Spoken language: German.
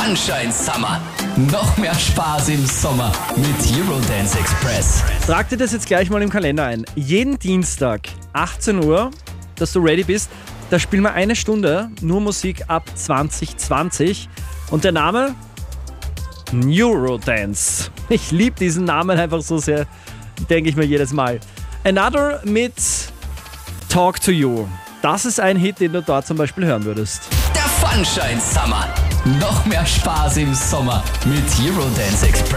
Sunshine Summer. Noch mehr Spaß im Sommer mit Eurodance Express. Trag dir das jetzt gleich mal im Kalender ein. Jeden Dienstag, 18 Uhr, dass du ready bist, da spielen wir eine Stunde nur Musik ab 2020. Und der Name? Eurodance. Ich liebe diesen Namen einfach so sehr, denke ich mir jedes Mal. Another mit Talk to You. Das ist ein Hit, den du dort zum Beispiel hören würdest. Der Sunshine Summer. Noch mehr Spaß im Sommer mit Eurodance Express.